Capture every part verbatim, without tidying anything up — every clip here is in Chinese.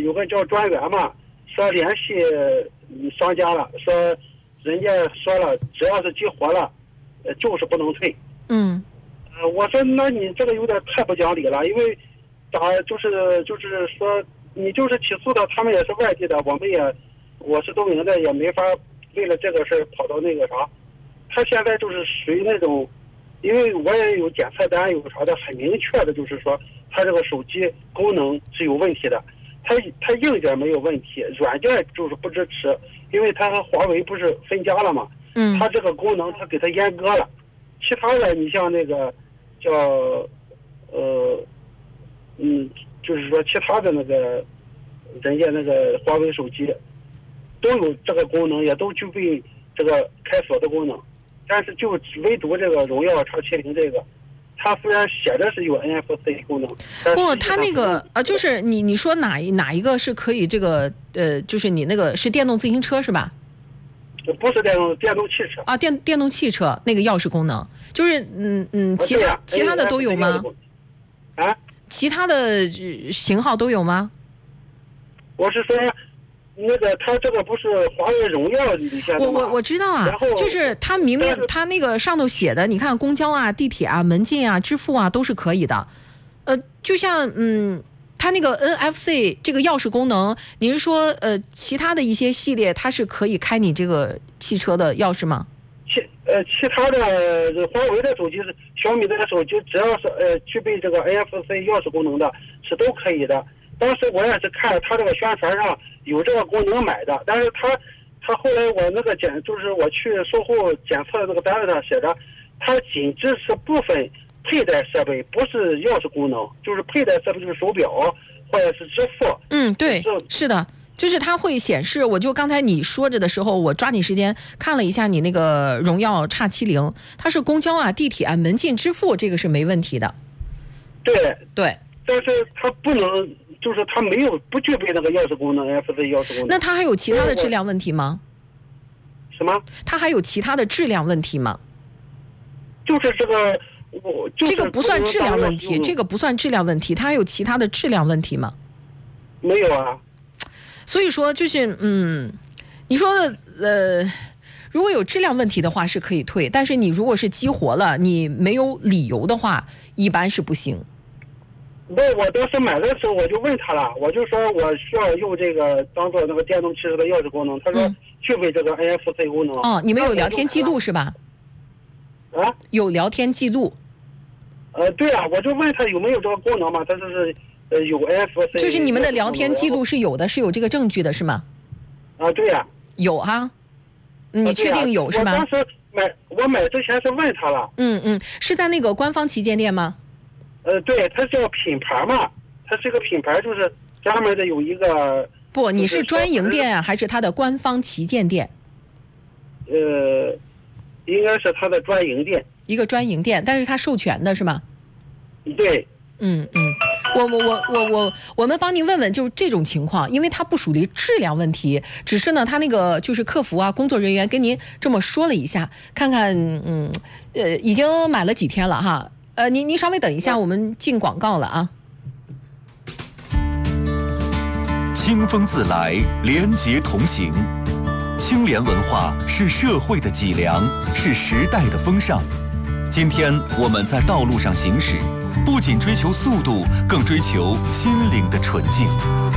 有个叫专员嘛，说联系商家了，说人家说了，只要是激活了，呃，就是不能退。 嗯， 呃，我说那你这个有点太不讲理了，因为打就是就是说你就是起诉的，他们也是外地的，我们也我是东营的，也没法为了这个事儿跑到那个啥。他现在就是属于那种，因为我也有检测单有啥的，很明确的就是说他这个手机功能是有问题的。它它硬件没有问题，软件就是不支持，因为它和华为不是分家了嘛。 嗯， 它这个功能它给它阉割了，其他的你像那个叫呃嗯，就是说其他的那个人家那个华为手机都有这个功能，也都具备这个开锁的功能，但是就唯独这个荣耀 X 七零这个。它虽然写的是有 N F C 功能， 不，它那个呃，就是你你说哪哪一个是可以这个呃，就是你那个是电动自行车是吧？ 不是电动电动汽车啊，电电动汽车那个钥匙功能，就是嗯嗯，其他、啊、其他的都有吗？ 啊， 其他的型号都有吗？ 我是说。那个他这个不是华为荣耀底下的吗？ 我我我知道啊，就是他明明他那个上头写的，你看公交啊、地铁啊、门禁啊、支付啊都是可以的，呃，就像嗯，他那个 N F C 这个钥匙功能，你是说呃其他的一些系列它是可以开你这个汽车的钥匙吗？ 其呃其他的华为的手机是小米的手机，只要是呃具备这个 N F C 钥匙功能的，是都可以的。当时我也是看他这个宣传上有这个功能买的，但是他他后来我那个检就是我去售后检测那个单子上写着，它仅支持部分佩戴设备，不是钥匙功能，就是佩戴设备就是手表或者是支付。 嗯，对，是的，就是它会显示。我就刚才你说着的时候，我抓紧时间看了一下你那个荣耀 X 七零，它是公交啊、地铁啊、门禁支付，这个是没问题的。 对对， 但是它不能。就是它没有不具备那个钥匙功能 ，F C 钥匙功能。 那它还有其他的质量问题吗？ 什么？ 它还有其他的质量问题吗？ 就是这个，我、就是、 这个不算质量问题，这个不算质量问题，它还有其他的质量问题吗？ 没有啊。 所以说，就是嗯，你说的呃，如果有质量问题的话是可以退，但是你如果是激活了，你没有理由的话，一般是不行。 不，我当时买的时候我就问他了，我就说我需要用这个当做那个电动汽车的钥匙功能，他说具备这个 N F C 功能。 哦，你们有聊天记录是吧？ 啊？ 有聊天记录。 呃，对啊，我就问他有没有这个功能嘛，他说是呃有 N F C。 就是你们的聊天记录是有的，是有这个证据的是吗？ 啊，对呀、啊。 有哈，你确定有、啊、是吗？ 我当时买我买之前是问他了。 嗯嗯，是在那个官方旗舰店吗？ 呃，对，它叫品牌嘛，它是个品牌，就是专门的有一个。 不，你是专营店啊，还是它的官方旗舰店？ 呃，应该是它的专营店。 一个专营店，但是它授权的是吗？ 对。 嗯嗯，我我我我我我们帮您问问，就是这种情况，因为它不属于质量问题，只是呢，他那个就是客服啊，工作人员跟您这么说了一下，看看，嗯，呃，已经买了几天了哈。呃，您您稍微等一下，我们进广告了啊。 清风自来，廉洁同行。清廉文化是社会的脊梁，是时代的风尚。今天我们在道路上行驶，不仅追求速度，更追求心灵的纯净。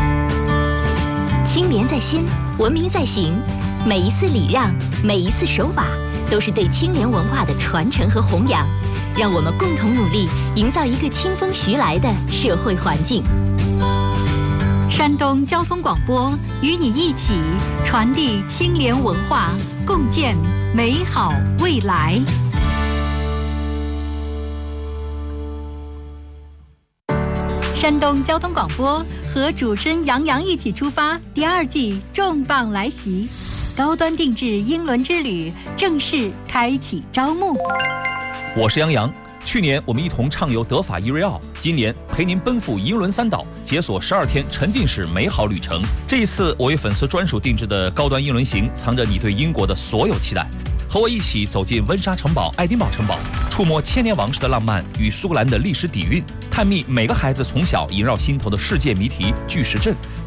清廉在心，文明在行。每一次礼让，每一次守法，都是对清廉文化的传承和弘扬。让我们共同努力，营造一个清风徐来的社会环境。 山东交通广播与你一起传递清廉文化，共建美好未来。山东交通广播和主持人杨洋一起出发，第二季重磅来袭，高端定制英伦之旅正式开启招募。 我是杨洋，去年我们一同畅游德法伊瑞奥，今年陪您奔赴英伦三岛，解锁十二天沉浸式美好旅程。这一次我为粉丝专属定制的高端英伦行，藏着你对英国的所有期待。和我一起走进温莎城堡、爱丁堡城堡，触摸千年王室的浪漫与苏格兰的历史底蕴，探秘每个孩子从小萦绕心头的世界谜题巨石阵。